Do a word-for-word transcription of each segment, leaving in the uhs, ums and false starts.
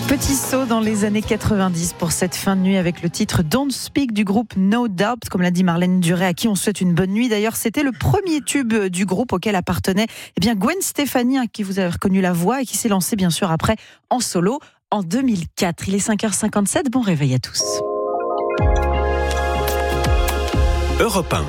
Petit saut dans les années quatre-vingt-dix pour cette fin de nuit avec le titre Don't Speak du groupe No Doubt, comme l'a dit Marlène Duret, à qui on souhaite une bonne nuit. D'ailleurs, c'était le premier tube du groupe auquel appartenait eh bien Gwen Stefani, hein, qui vous avez reconnu la voix et qui s'est lancée bien sûr après en solo en deux mille quatre. Il est cinq heures cinquante-sept, bon réveil à tous. Europe un.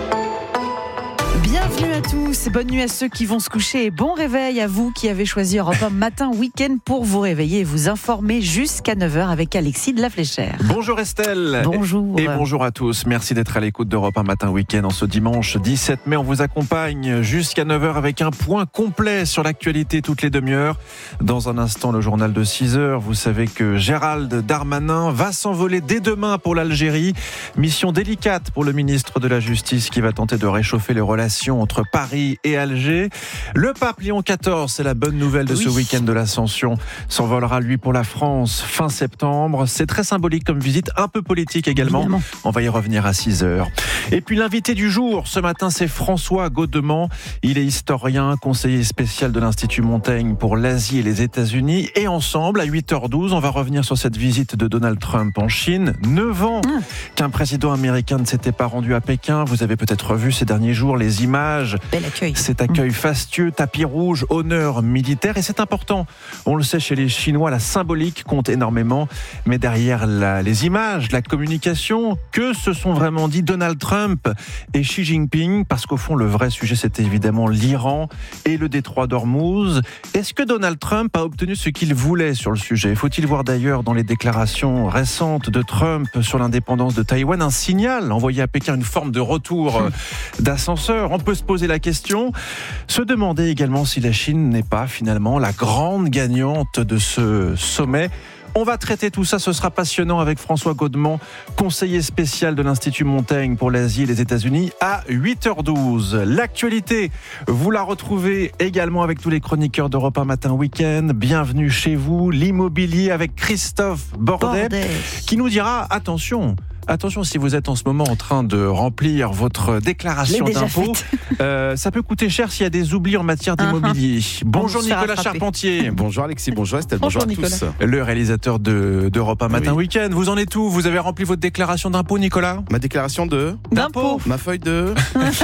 Bienvenue à tous, bonne nuit à ceux qui vont se coucher et bon réveil à vous qui avez choisi Europe un matin week-end pour vous réveiller et vous informer jusqu'à neuf heures avec Alexis de la Fléchère. Bonjour Estelle. Bonjour. Et, et bonjour à tous. Merci d'être à l'écoute d'Europe un matin week-end en ce dimanche dix-sept mai. On vous accompagne jusqu'à neuf heures avec un point complet sur l'actualité toutes les demi-heures. Dans un instant, le journal de six heures. Vous savez que Gérald Darmanin va s'envoler dès demain pour l'Algérie. Mission délicate pour le ministre de la Justice qui va tenter de réchauffer les relations entre Paris et Alger. Le pape Léon quatorze, c'est la bonne nouvelle de oui. ce week-end de l'Ascension, s'envolera lui pour la France fin septembre. C'est très symbolique comme visite, un peu politique également. Évidemment. On va y revenir à six heures. Et puis l'invité du jour, ce matin, c'est François Godement. Il est historien, conseiller spécial de l'Institut Montaigne pour l'Asie et les États-Unis. Et ensemble, à huit heures douze, on va revenir sur cette visite de Donald Trump en Chine. neuf ans mmh. qu'un président américain ne s'était pas rendu à Pékin. Vous avez peut-être vu ces derniers jours les images. Bel accueil. Cet accueil fastueux, tapis rouge, honneur militaire. Et c'est important. On le sait chez les Chinois, la symbolique compte énormément. Mais derrière la, les images, la communication, que se sont vraiment dit Donald Trump et Xi Jinping? Parce qu'au fond, le vrai sujet, c'était évidemment l'Iran et le détroit d'Ormuz. Est-ce que Donald Trump a obtenu ce qu'il voulait sur le sujet? Faut-il voir d'ailleurs dans les déclarations récentes de Trump sur l'indépendance de Taïwan un signal envoyé à Pékin, une forme de retour d'ascenseur? On peut se poser la question, se demander également si la Chine n'est pas finalement la grande gagnante de ce sommet. On va traiter tout ça, ce sera passionnant avec François Godement, conseiller spécial de l'Institut Montaigne pour l'Asie et les États-Unis à huit heures douze. L'actualité, vous la retrouvez également avec tous les chroniqueurs d'Europe un matin week-end. Bienvenue chez vous, l'immobilier avec Christophe Bordet, Bordet. qui nous dira, attention, Attention, si vous êtes en ce moment en train de remplir votre déclaration d'impôt, euh, ça peut coûter cher s'il y a des oublis en matière d'immobilier. Uh-huh. Bonjour bon, Nicolas Charpentier. Bonjour Alexis, bonjour Estelle, bonjour, bonjour à tous. Le réalisateur de, d'Europe un matin oui. week-end. Vous en êtes où? Vous avez rempli votre déclaration d'impôt, Nicolas? Ma déclaration de d'impôt. Ma feuille de...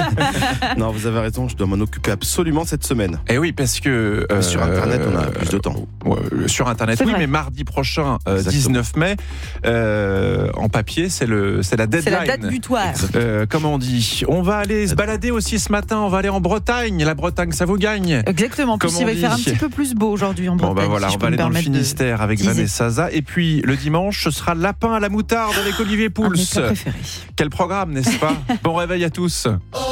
Non, vous avez raison, je dois m'en occuper absolument cette semaine. Eh oui, parce que... Euh, sur Internet, on a plus de temps. Euh, sur Internet, c'est oui, vrai. Mais mardi prochain, euh, dix-neuf mai, euh, en papier, c'est Le, c'est la deadline. C'est la date butoir. Euh, comment on dit? On va aller se balader aussi ce matin. On va aller en Bretagne. La Bretagne, ça vous gagne. Exactement. En plus, il va faire un petit peu plus beau aujourd'hui en Bretagne. Bon, bah voilà, si on va aller dans le Finistère de... avec Vanessa Zaza. Et puis le dimanche, ce sera lapin à la moutarde avec Olivier Pouls. Un préféré. Quel programme, n'est-ce pas? Bon réveil à tous.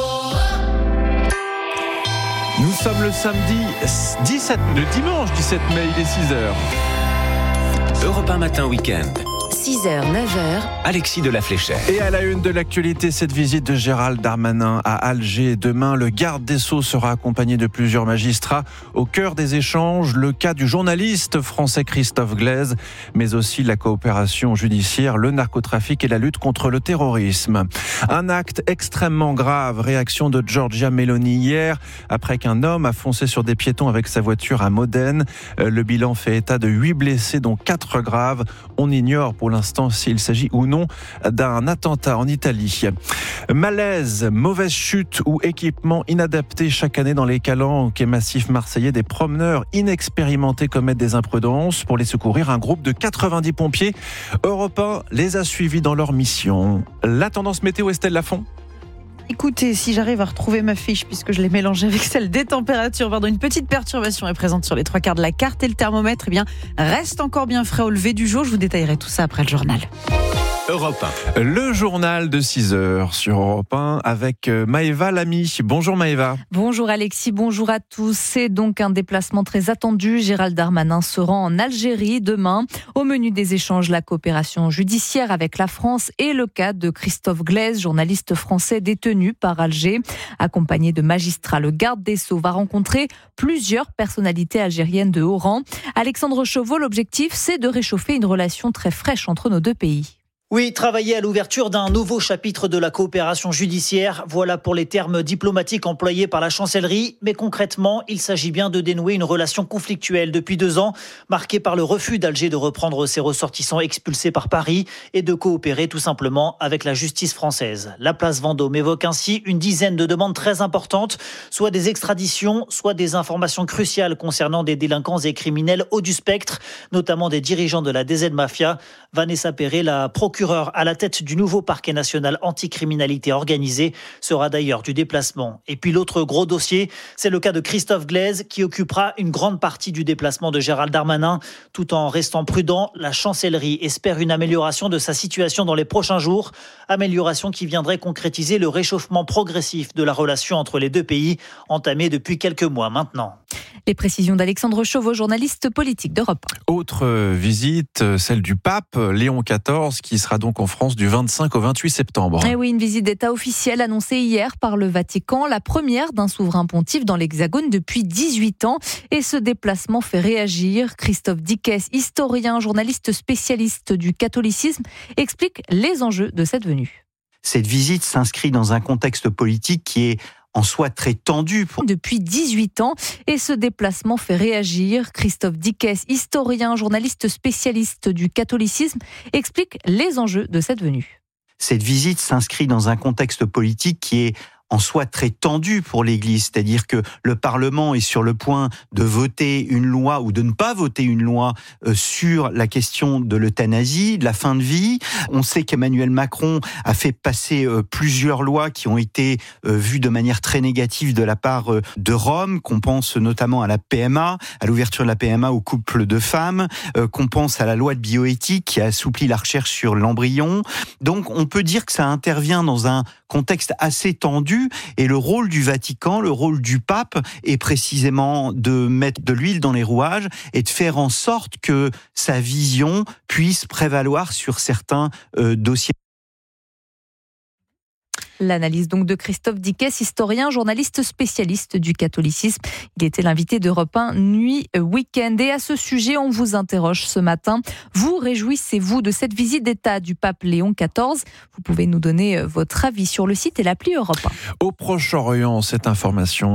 Nous sommes le samedi dix-sept, le dimanche dix-sept mai, il est six heures. Europe un matin week-end. six heures, neuf heures. Alexis de la Fléchère. Et à la une de l'actualité, cette visite de Gérald Darmanin à Alger. Demain, le garde des Sceaux sera accompagné de plusieurs magistrats. Au cœur des échanges, le cas du journaliste français Christophe Glaise, mais aussi la coopération judiciaire, le narcotrafic et la lutte contre le terrorisme. Un acte extrêmement grave. Réaction de Giorgia Meloni hier, après qu'un homme a foncé sur des piétons avec sa voiture à Modène. Le bilan fait état de huit blessés, dont quatre graves. On ignore pour l'instant s'il s'agit ou non d'un attentat en Italie. Malaise, mauvaise chute ou équipement inadapté chaque année dans les calanques et massifs marseillais. Des promeneurs inexpérimentés commettent des imprudences. Pour les secourir, un groupe de quatre-vingt-dix pompiers européens les a suivis dans leur mission. La tendance météo, Estelle Lafont. Écoutez, si j'arrive à retrouver ma fiche, puisque je l'ai mélangée avec celle des températures, pardon, une petite perturbation est présente sur les trois quarts de la carte et le thermomètre, eh bien, reste encore bien frais au lever du jour. Je vous détaillerai tout ça après le journal. Europe un. Le journal de six heures sur Europe un avec Maëva Lamy. Bonjour Maëva. Bonjour Alexis, bonjour à tous. C'est donc un déplacement très attendu. Gérald Darmanin se rend en Algérie demain. Au menu des échanges, la coopération judiciaire avec la France et le cas de Christophe Glaise, journaliste français détenu par Alger. Accompagné de magistrats, le garde des Sceaux va rencontrer plusieurs personnalités algériennes de haut rang. Alexandre Chauveau, l'objectif, c'est de réchauffer une relation très fraîche entre nos deux pays. Oui, travailler à l'ouverture d'un nouveau chapitre de la coopération judiciaire, voilà pour les termes diplomatiques employés par la chancellerie. Mais concrètement, il s'agit bien de dénouer une relation conflictuelle depuis deux ans, marquée par le refus d'Alger de reprendre ses ressortissants expulsés par Paris et de coopérer tout simplement avec la justice française. La place Vendôme évoque ainsi une dizaine de demandes très importantes, soit des extraditions, soit des informations cruciales concernant des délinquants et criminels hauts du spectre, notamment des dirigeants de la D Z Mafia. Vanessa Perret, la procureure à la tête du nouveau parquet national anticriminalité organisée, sera d'ailleurs du déplacement. Et puis l'autre gros dossier, c'est le cas de Christophe Glaise qui occupera une grande partie du déplacement de Gérald Darmanin. Tout en restant prudent, la chancellerie espère une amélioration de sa situation dans les prochains jours. Amélioration qui viendrait concrétiser le réchauffement progressif de la relation entre les deux pays, entamé depuis quelques mois maintenant. Les précisions d'Alexandre Chauveau, journaliste politique d'Europe. Autre visite, celle du pape Léon quatorze, qui sera donc en France du vingt-cinq au vingt-huit septembre. Et oui, une visite d'État officielle annoncée hier par le Vatican, la première d'un souverain pontife dans l'Hexagone depuis dix-huit ans. Et ce déplacement fait réagir. Christophe Dickès, historien, journaliste spécialiste du catholicisme, explique les enjeux de cette venue. Cette visite s'inscrit dans un contexte politique qui est en soi très tendu. Depuis dix-huit ans, et ce déplacement fait réagir. Christophe Dickès, historien, journaliste spécialiste du catholicisme, explique les enjeux de cette venue. Cette visite s'inscrit dans un contexte politique qui est en soi très tendu pour l'Église, c'est-à-dire que le Parlement est sur le point de voter une loi ou de ne pas voter une loi sur la question de l'euthanasie, de la fin de vie. On sait qu'Emmanuel Macron a fait passer plusieurs lois qui ont été vues de manière très négative de la part de Rome, qu'on pense notamment à la P M A, à l'ouverture de la P M A aux couples de femmes, qu'on pense à la loi de bioéthique qui a assoupli la recherche sur l'embryon. Donc on peut dire que ça intervient dans un contexte assez tendu. Et le rôle du Vatican, le rôle du pape est précisément de mettre de l'huile dans les rouages et de faire en sorte que sa vision puisse prévaloir sur certains euh, dossiers. L'analyse donc de Christophe Dickès, historien, journaliste spécialiste du catholicisme. Il était l'invité d'Europe un Nuit Week-end. Et à ce sujet, on vous interroge ce matin. Vous réjouissez-vous de cette visite d'État du pape Léon quatorze ? Vous pouvez nous donner votre avis sur le site et l'appli Europe un. Au Proche-Orient, cette information